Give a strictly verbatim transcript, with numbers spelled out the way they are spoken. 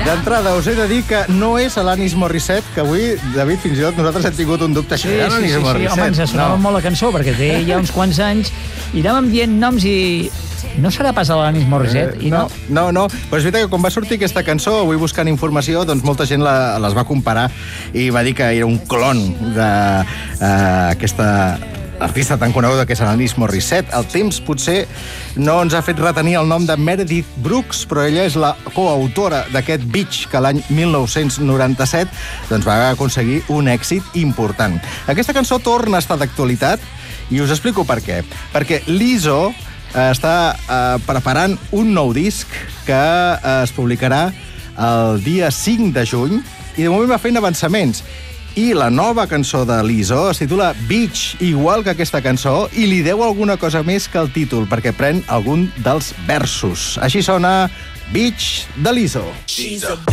D'entrada, us he de dir que no és Alanis Morissette, que avui, David, fins i tot nosaltres hem tingut un dubte. Sí, sí, sí, sí, sí. Home, ens sonava molt la cançó, perquè té ja uns quants anys, i anàvem dient noms i... No serà pas Alanis Morissette? Eh, no, no, no. Però és veritat que quan va sortir aquesta cançó, avui buscant informació, doncs molta gent la, les va comparar i va dir que era un clon d'aquesta uh, artista tan coneguda que és Alanis Morissette. El temps potser no ens ha fet retenir el nom de Meredith Brooks, però ella és la coautora d'aquest Beach, que l'any mil nou-cents noranta-set doncs va aconseguir un èxit important. Aquesta cançó torna a estar d'actualitat i us explico per què. Perquè Lizzo està eh, preparant un nou disc que eh, es publicarà el dia cinc de juny i de moment va fent avançaments. I la nova cançó de Lizzo es titula Beach, igual que aquesta cançó, i li deu alguna cosa més que el títol, perquè pren algun dels versos. Així sona Beach de Lizzo.